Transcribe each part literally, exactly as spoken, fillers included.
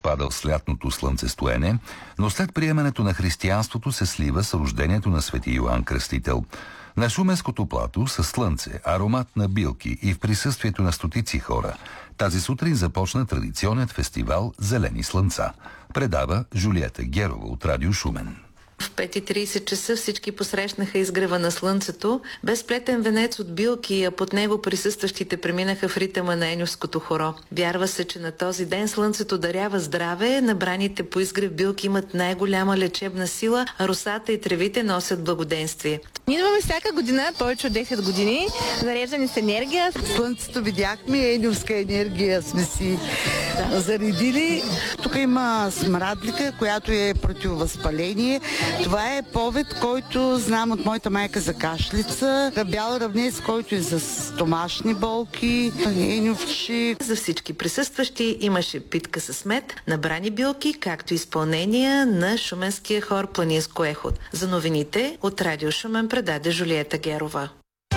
съвпадал с лятното слънцестоене, но след приемането на християнството се слива с рождението на свети Йоан Кръстител. На Шуменското плато със слънце, аромат на билки и в присъствието на стотици хора тази сутрин започна традиционният фестивал «Зелени слънца». Предава Жулиета Герова от Радио Шумен. В пет и трийсет часа всички посрещнаха изгрева на слънцето, без плетен венец от билки, а под него присъстващите преминаха в ритъма на енювското хоро. Вярва се, че на този ден слънцето дарява здраве, набраните по изгрев билки имат най-голяма лечебна сила, а росата и тревите носят благоденствие. Ние идваме всяка година, повече от десет години, зареждани с енергия. Слънцето видяхме, енювска енергия сме си да. заредили. Тук има смрадлика, която е противовъзпаление. Това е повед, който знам от моята майка за кашлица. Бял равнец, който е за стомашни болки, енювчи. За всички присъстващи имаше питка с мед, набрани билки, както изпълнения на шуменския хор Планинско ехо. За новините от Радио Шумен предаде Жулиета Герова.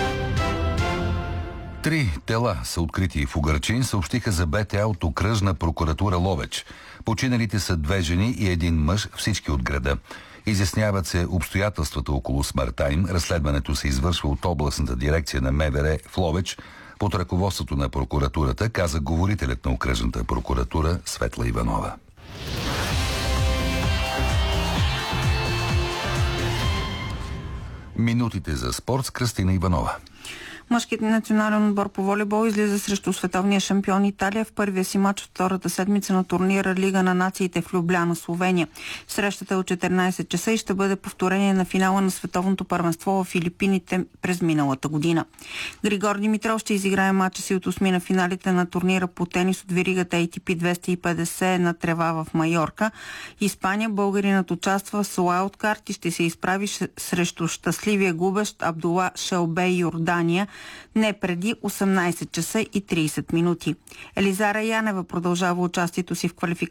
Три тела са открити в Угърчин, съобщиха за БТА от окръжна прокуратура Ловеч. Починалите са две жени и един мъж, всички от града. Изясняват се обстоятелствата около смъртта им. Разследването се извършва от областната дирекция на МВР в Ловеч под ръководството на прокуратурата, каза говорителят на окръжната прокуратура Светла Иванова. Минутите за спорт с Кръстина Иванова. Мъжкият национален отбор по волейбол излиза срещу световния шампион Италия в първия си матч от втората седмица на турнира Лига на нациите в Любляна, Словения. Срещата е от четиринайсет часа и ще бъде повторение на финала на световното първенство в Филипините през миналата година. Григор Димитров ще изиграе матча си от осми на финалите на турнира по тенис от веригата Ей Ти Пи двеста и петдесет на трева в Майорка. Испания, българинът участва с уайлдкарт и ще се изправи срещу щастливия губещ Абдула Шелбей, Йордания, не преди осемнайсет часа и трийсет минути. Елизара Янева продължава участието си в квалификация